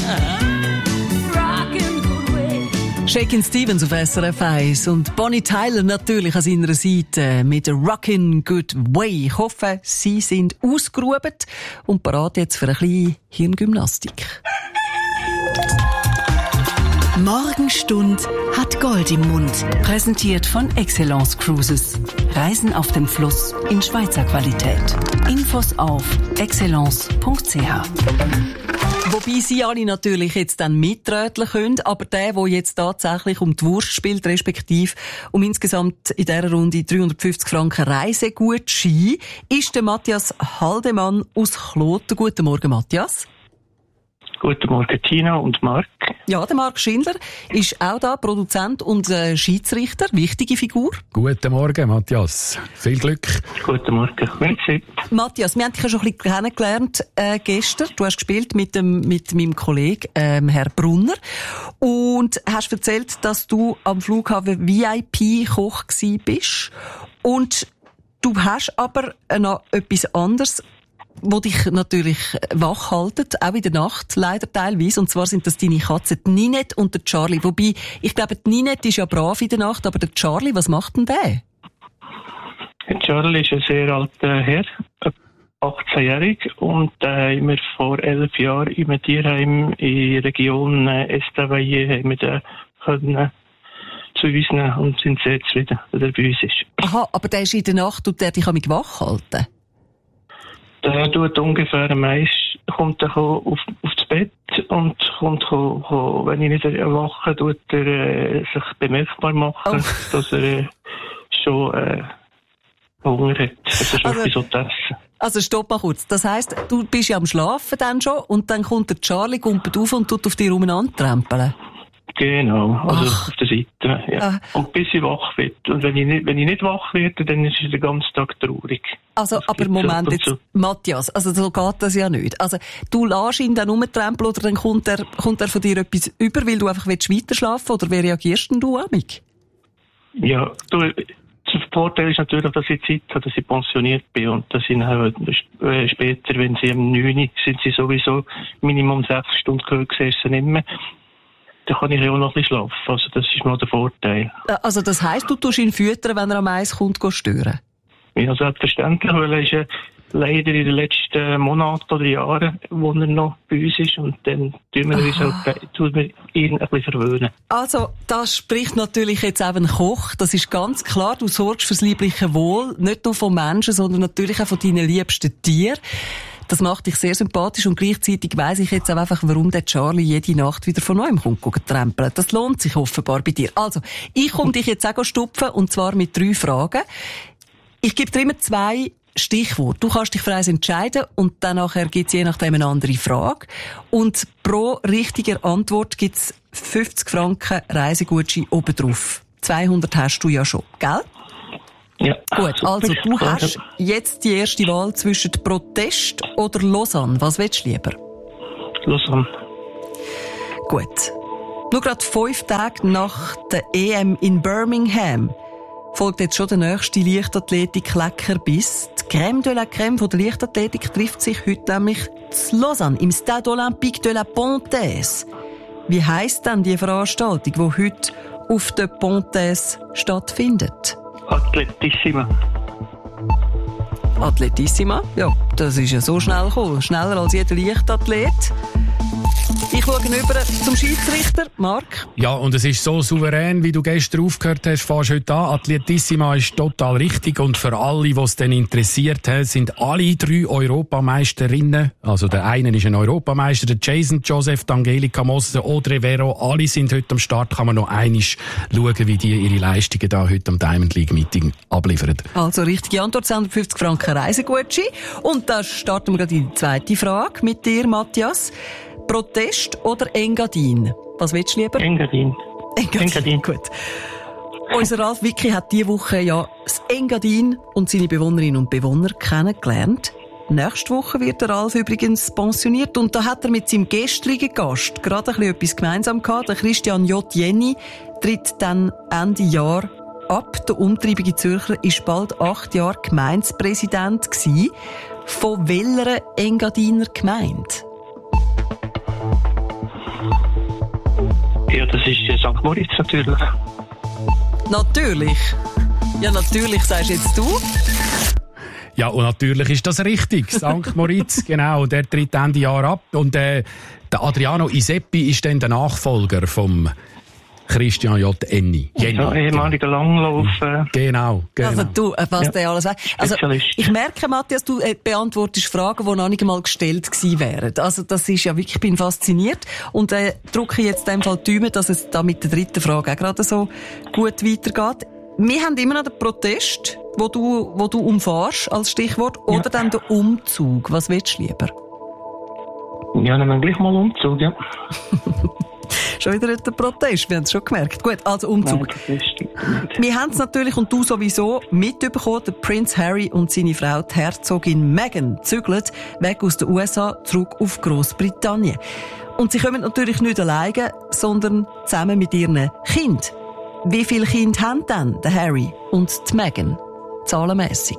Shakin' Stevens auf SRF 1 und Bonnie Tyler natürlich an seiner Seite mit Rockin' Good Way. Ich hoffe, Sie sind ausgeruht und bereit jetzt für eine kleine Hirngymnastik. Morgenstund hat Gold im Mund. Präsentiert von Excellence Cruises. Reisen auf dem Fluss in Schweizer Qualität. Infos auf excellence.ch. Wobei Sie alle natürlich jetzt dann mitröteln können, aber der jetzt tatsächlich um die Wurst spielt, respektive um insgesamt in dieser Runde 350 Franken Reisegutschein, ist der Matthias Haldemann aus Kloten. Guten Morgen, Matthias. Guten Morgen, Tina und Marc. Ja, der Marc Schindler ist auch da, Produzent und Schiedsrichter, wichtige Figur. Guten Morgen, Matthias. Viel Glück. Guten Morgen. Merci. Matthias, wir haben dich ja schon ein bisschen kennengelernt gestern. Du hast gespielt mit meinem Kollegen Herr Brunner und hast erzählt, dass du am Flughafen VIP-Koch gsi bist. Und du hast aber noch etwas anderes, wo dich natürlich wach haltet, auch in der Nacht, leider teilweise. Und zwar sind das deine Katzen, die Ninette und der Charlie. Wobei, ich glaube, die Ninette ist ja brav in der Nacht, aber der Charlie, was macht denn der? Der Charlie ist ein sehr alter Herr, 18-jährig, und haben wir vor 11 Jahren im Tierheim in der Region Estavayer haben wir den können zu uns nehmen und sind sehr zufrieden, dass er bei uns ist. Aha, aber der ist in der Nacht und der dich wach halten? Der tut ungefähr kommt er auf das Bett und kommt, wenn ich nicht erwache, tut er sich bemerkbar machen, dass er schon Hunger hat. Also schon etwas zu essen. Also stopp mal kurz. Das heisst, du bist ja am Schlafen dann schon und dann kommt der Charlie, gumpelt auf und tut auf dich umeinander trampeln. Genau, also auf der Seite, ja. Und bis ich wach wird. Und wenn ich nicht wach werde, dann ist es den ganzen Tag traurig. Also, aber Moment jetzt, Matthias, also so geht das ja nicht. Also, du lässt ihn dann rumtrampeln oder dann kommt er von dir etwas über, weil du einfach weiter schlafen willst, oder wie reagierst denn du amig? Ja, der Vorteil ist natürlich, dass ich Zeit habe, dass ich pensioniert bin und dass ich dann später, wenn sie am 9 sind sie sowieso Minimum 6 Stunden gesessen nicht mehr. Dann kann ich ja auch noch ein bisschen schlafen. Also das ist mal der Vorteil. Also das heisst, du tust ihn füttern, wenn er am Eis kommt, stören? Ja, selbstverständlich, weil er ist ja leider in den letzten Monaten oder Jahren, wo er noch bei uns ist, und dann tun wir ihn ein bisschen verwöhnen. Also, das spricht natürlich jetzt eben Koch, das ist ganz klar. Du sorgst fürs liebliche Wohl, nicht nur von Menschen, sondern natürlich auch von deinen liebsten Tieren. Das macht dich sehr sympathisch und gleichzeitig weiss ich jetzt auch einfach, warum der Charlie jede Nacht wieder von neuem kommt trampeln. Das lohnt sich offenbar bei dir. Also, ich komme dich jetzt auch stupfen, und zwar mit 3 Fragen. Ich gebe dir immer 2 Stichworte. Du kannst dich für eins entscheiden und dann nachher gibt's je nachdem eine andere Frage. Und pro richtiger Antwort gibt's 50 Franken Reisegutschein obendrauf. 200 hast du ja schon, gell? Ja. Gut, also du hast jetzt die erste Wahl zwischen Protest oder Lausanne. Was willst du lieber? Lausanne. Gut. Nur gerade 5 Tage nach der EM in Birmingham folgt jetzt schon der nächste Leichtathletik-Leckerbiss. Die Crème de la Crème von der Leichtathletik trifft sich heute nämlich in Lausanne im Stade Olympique de la Pontaise. Wie heisst denn die Veranstaltung, die heute auf der Pontaise stattfindet? Atletissima. Atletissima? Ja, das ist ja so schnell gekommen. Schneller als jeder Leichtathlet. Ich schaue über zum Schiedsrichter, Marc. Ja, und es ist so souverän, wie du gestern aufgehört hast, fährst heute an. Atletissima ist total richtig, und für alle, die es dann interessiert, sind alle 3 Europameisterinnen, also der eine ist ein Europameister, der Jason Joseph, die Angelika Mosse, Audrey Vero, alle sind heute am Start. Kann man noch einmal schauen, wie die ihre Leistungen da heute am Diamond League Meeting abliefern. Also richtige Antwort, 250 Franken Reisegutschein. Und da starten wir gerade in die zweite Frage mit dir, Matthias. Protest oder Engadin? Was willst du lieber? Engadin. Engadin. Gut. Unser Ralf Wicki hat diese Woche ja das Engadin und seine Bewohnerinnen und Bewohner kennengelernt. Nächste Woche wird der Ralf übrigens pensioniert, und da hat er mit seinem gestrigen Gast gerade ein bisschen etwas gemeinsam gehabt. Der Christian J. Jenny tritt dann Ende Jahr ab. Der umtriebige Zürcher war bald 8 Jahre Gemeindepräsident gewesen. Von welcher Engadiner Gemeinde? Ja, das ist St. Moritz natürlich. Natürlich? Ja, natürlich, sagst jetzt du. Ja, und natürlich ist das richtig. St. Moritz, genau, der tritt Ende Jahr ab. Und der Adriano Iseppi ist dann der Nachfolger vom Christian J. Enni. Ja, ehemaliger Langlauf. Genau. Also du, was der alles weiß. Also, ich merke, Matthias, du beantwortest Fragen, die noch nicht einmal gestellt gewesen wären. Also das ist ja wirklich, ich bin fasziniert. Und drücke jetzt in dem Fall die Daumen, dass es da mit der dritten Frage auch gerade so gut weitergeht. Wir haben immer noch den Protest, wo du umfährst als Stichwort, oder dann den Umzug. Was willst du lieber? Ja, nehmen wir gleich mal Umzug, ja. Schon wieder der Protest, wir haben es schon gemerkt. Gut, also Umzug. Nein, wir haben es natürlich, und du sowieso, mitbekommen, der Prinz Harry und seine Frau, die Herzogin Meghan, zügeln weg aus den USA zurück auf Grossbritannien. Und sie kommen natürlich nicht alleine, sondern zusammen mit ihren Kindern. Wie viele Kinder haben denn der Harry und die Meghan? Zahlenmässig?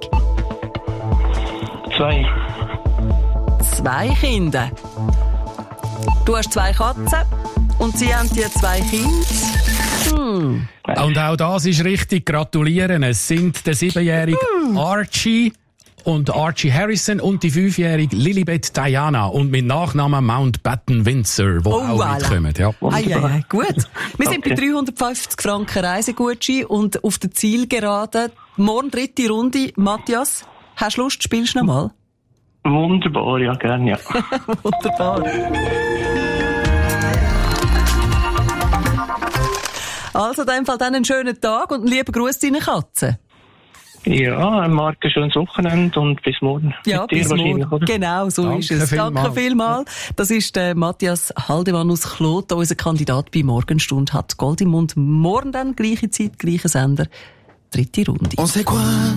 2. 2 Kinder. Du hast 2 Katzen und sie haben die 2 Kinder. Und auch das ist richtig. Gratulieren. Es sind der 7-jährige Archie und Archie Harrison und die 5-jährige Lilibet Diana und mit Nachnamen Mountbatten Windsor, die auch mitkommen. Ja. Gut. Wir sind bei 350 Franken Reisegutschein und auf der Zielgerade. Morgen 3. Runde. Matthias, hast du Lust, spielst du noch mal? Wunderbar, ja, gerne, ja. Wunderbar. Also, in dem Fall dann einen schönen Tag und einen lieben Gruß deinen Katzen. Ja, Marc, ein schönes Wochenende und bis morgen. Ja, bis morgen. Oder? Genau, so ist es. Danke vielmals. Das ist der Matthias Haldemann aus Kloten, unser Kandidat bei Morgenstunde, hat Gold im Mund. Morgen dann, gleiche Zeit, gleicher Sender, 3. Runde.